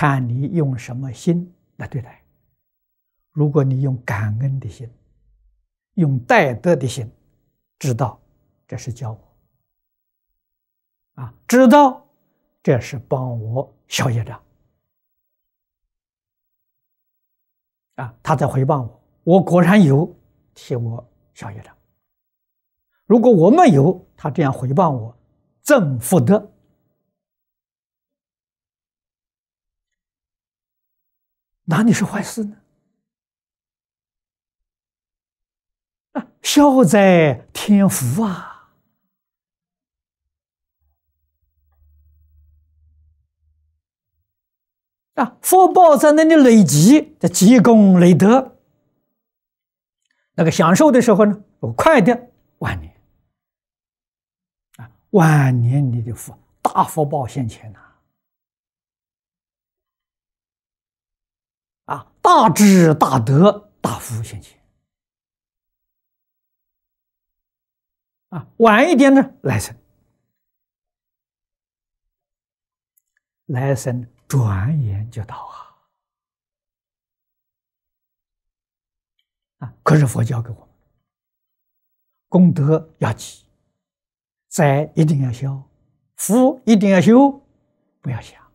看你用什么心来对待。如果你用感恩的心，用戴德的心，知道这是教我，知道这是帮我消业障，他在回报我，我果然有替我消业障。如果我没有，他这样回报我，增福德，哪里是坏事呢？消灾添福福报在那里累积的积功累德，那个享受的时候呢，快的晚年晚年你的福大福报现前大智大德大福现前晚一点呢，来生转眼就到可是佛教给我们，功德要积，灾一定要消，福一定要修，不要想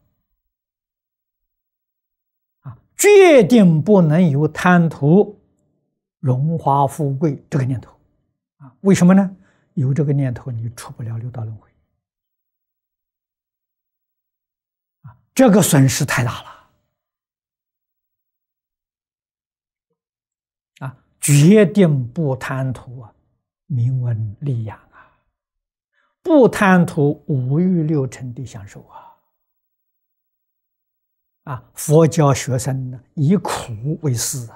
决定不能有贪图荣华富贵这个念头为什么呢？有这个念头，你出不了六道轮回这个损失太大了决定不贪图名闻利养不贪图五欲六尘的享受佛教学生呢，以苦为师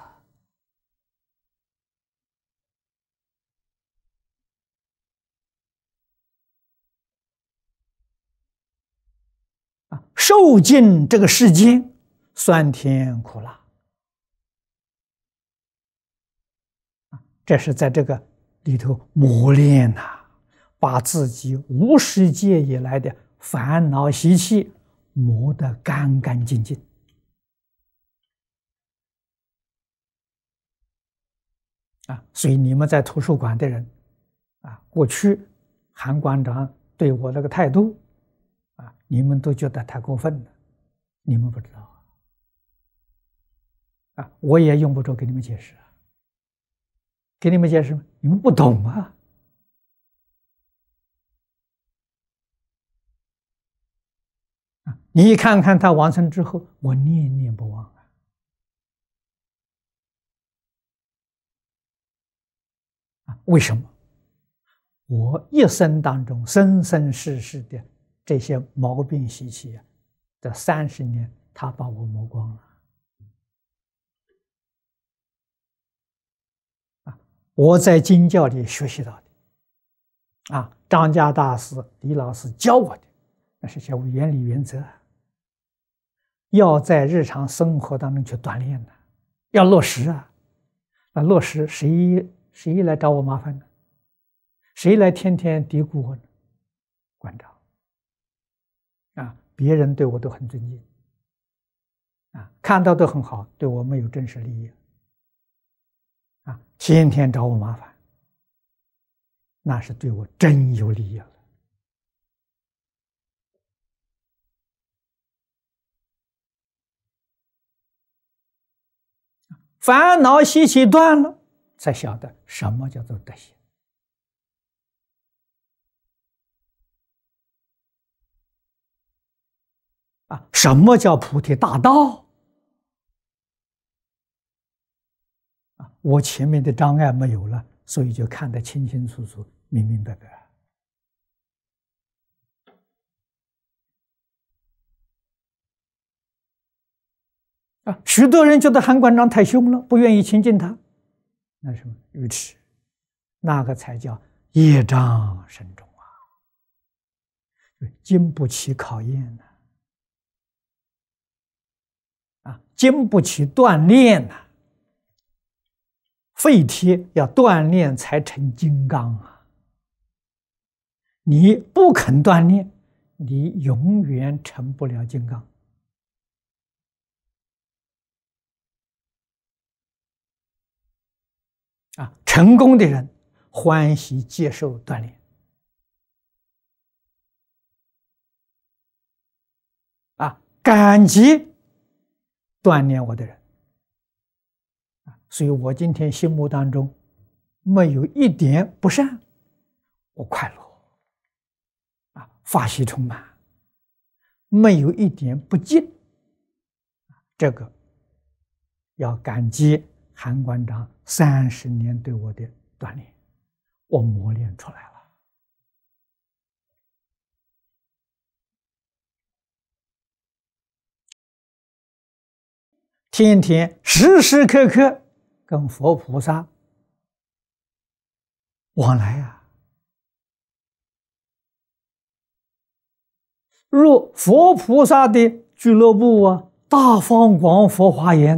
受尽这个世间酸甜苦辣这是在这个里头磨练把自己无始劫以来的烦恼习气磨得干干净净所以你们在图书馆的人过去韩馆长对我那个态度你们都觉得太过分了，你们不知道我也用不着给你们解释给你们解释吗？你们不懂你一看看他往生之后，我念念不忘为什么？我一生当中生生世世的这些毛病习气这30年，他把我磨光了我在经教里学习到的张家大师、李老师教我的，那是些原理原则要在日常生活当中去锻炼要落实那落实谁来找我麻烦呢？谁来天天嘀咕我呢？馆长别人对我都很尊敬看到都很好，对我没有真实利益天天找我麻烦，那是对我真有利益了烦恼习气断了，才晓得什么叫做德行什么叫菩提大道我前面的障碍没有了，所以就看得清清楚楚、明明白白许多人觉得韩馆长太凶了，不愿意亲近他，那什么愚痴，那个才叫业障深重经不起考验经不起锻炼废铁要锻炼才成金刚你不肯锻炼，你永远成不了金刚成功的人欢喜接受锻炼，感激锻炼我的人，所以我今天心目当中没有一点不善，我快乐，法喜充满，没有一点不敬，这个要感激韩馆长30年对我的锻炼，我磨练出来了。天天时时刻刻跟佛菩萨往来入佛菩萨的俱乐部大放广佛华严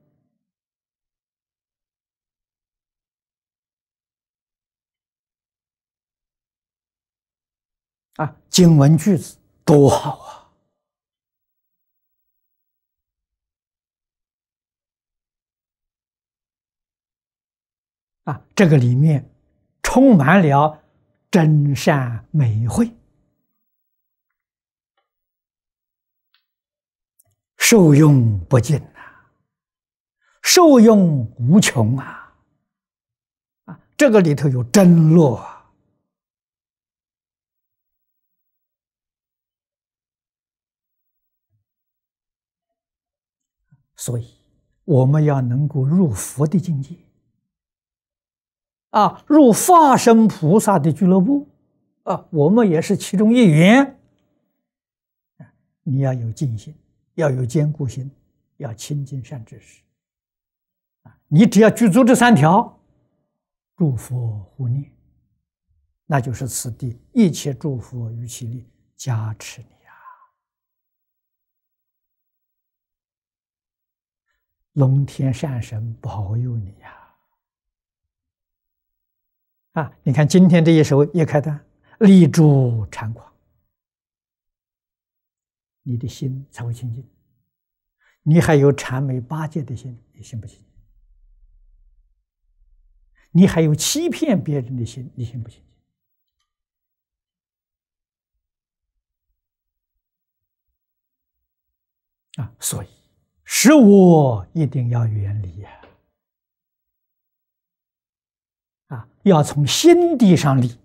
经文句子多好这个里面充满了真善美慧，受用不尽受用无穷这个里头有真乐所以我们要能够入佛的境界入法身菩萨的俱乐部我们也是其中一员。你要有净心，要有坚固心，要亲近善知识你只要具足这3条，诸佛护念，那就是此地一切诸佛于其力加持你龙天善神保佑你你看今天这一首叶开丹，立诸禅狂，你的心才会清净。你还有谄媚巴结的心，你心不清净；你还有欺骗别人的心，你心不清净所以使我一定要远离要从心地上离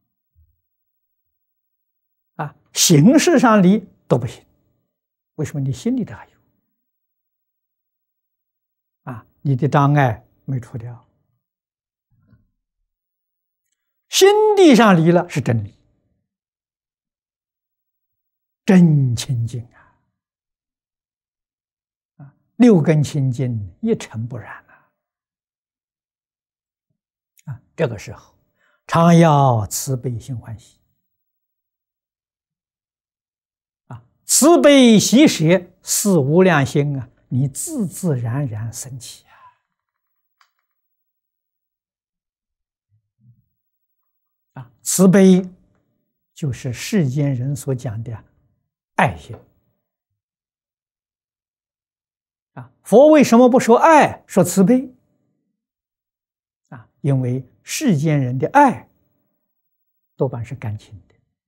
形式上离都不行。为什么？你心里头还有你的障碍没除掉，心地上离了是真理，真清净6根清净，一尘不染这个时候常要慈悲心欢喜慈悲喜舍4无量心你自自然然升起慈悲就是世间人所讲的爱心佛为什么不说爱，说慈悲因为世间人的爱多半是感情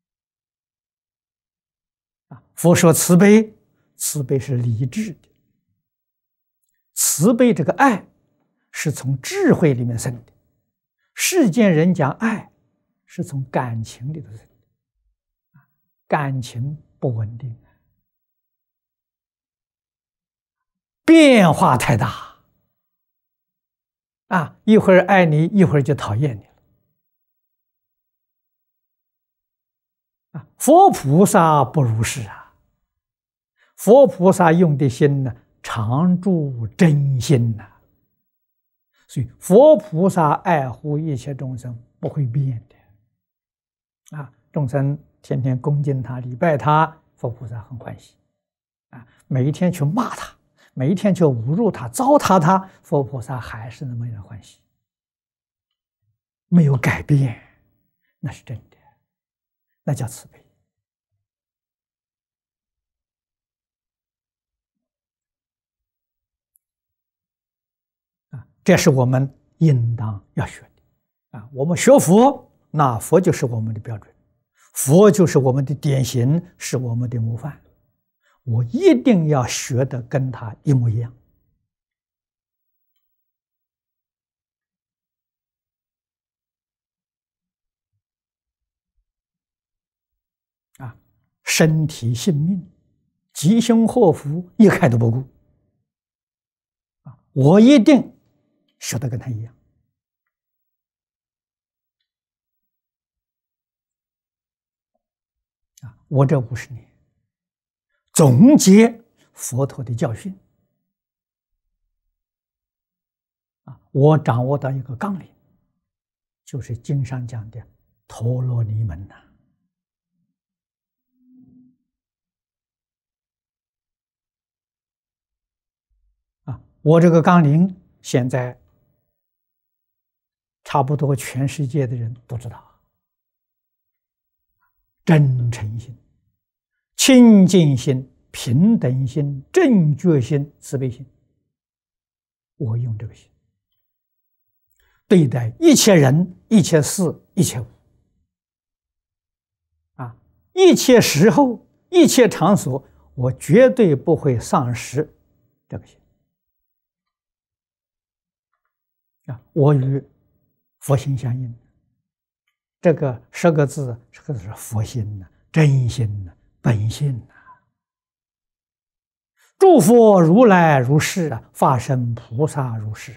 的佛说慈悲，慈悲是理智的，慈悲这个爱是从智慧里面生的，世间人讲爱是从感情里头生的，感情不稳定，变化太大一会儿爱你，一会儿就讨厌你了佛菩萨不如是佛菩萨用的心常住真心所以佛菩萨爱护一切众生不会变的众生天天恭敬他、礼拜他，佛菩萨很欢喜每一天去骂他，每一天去侮辱他、糟蹋他，佛菩萨还是那么样欢喜，没有改变，那是真的，那叫慈悲这是我们应当要学的啊。我们学佛，那佛就是我们的标准，佛就是我们的典型，是我们的模范。我一定要学的跟他一模一样啊！身体性命、吉凶祸福一概都不顾啊！我一定学的跟他一样啊！我这50年总结佛陀的教训啊，我掌握到一个纲领，就是经上讲的陀罗尼门呐。我这个纲领现在差不多全世界的人都知道，真诚心、清净心、平等心、正觉心、慈悲心，我用这个心对待一切人、一切事、一切物啊，一切时候、一切场所，我绝对不会丧失这个心啊！我与佛心相应，这个10个字，这个是佛心呐、真心呐、本性呐。诸佛如来如是啊，法身菩萨如是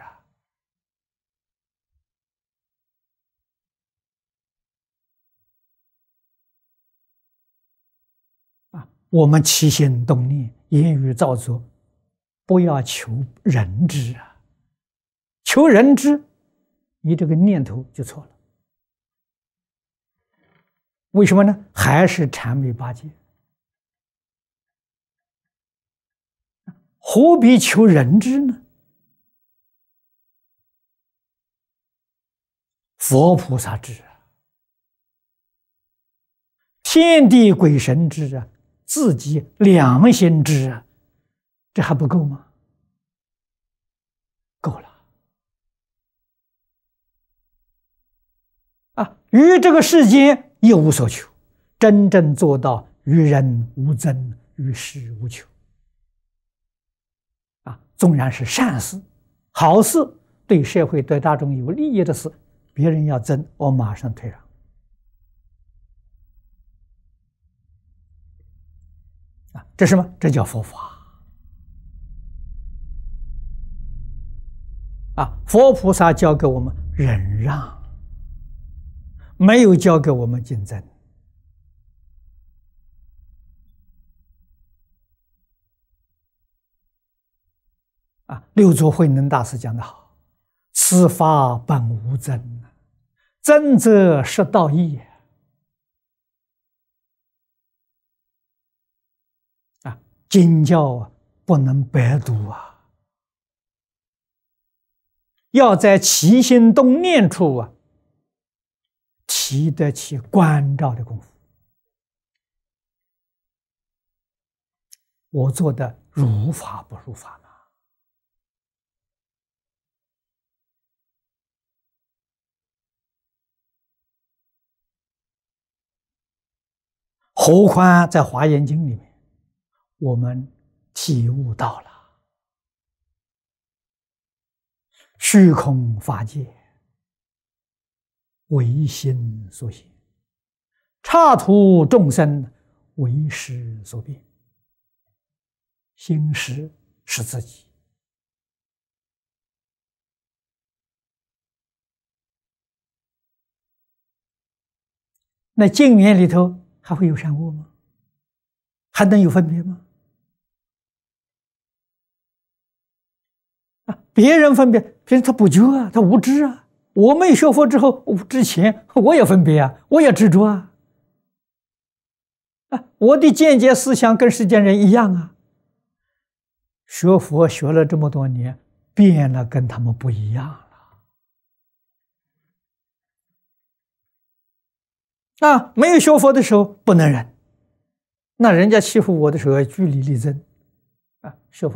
啊！我们起心动念、言语造作，不要求人知啊！求人知，你这个念头就错了。为什么呢？还是谄媚巴结，何必求人知呢？佛菩萨知啊，天地鬼神知啊，自己良心知啊，这还不够吗？够了啊！于这个世间一无所求，真正做到于人无憎，于事无求啊！纵然是善事、好事，对社会、对大众有利益的事，别人要争，我马上退让啊！这是什么？这叫佛法啊！佛菩萨教给我们忍让，没有教给我们竞争啊！六祖慧能大师讲得好：“此法本无争，争则失道义。”啊，经教不能白读啊！要在起心动念处啊，提得起关照的功夫。我做的如法不如法嘛？何况在《华严经》里面，我们体悟到了虚空法界唯心所现，刹土众生为识所变。心识是自己，那净缘里头还会有善恶吗？还能有分别吗？啊，别人分别，别人他不觉啊，他无知啊。我没学佛之前，我也分别啊，我也执着啊。啊，我的见解思想跟世间人一样啊。学佛学了这么多年，变了，跟他们不一样了。啊，没有学佛的时候不能忍，那人家欺负我的时候据理力争，啊，学佛。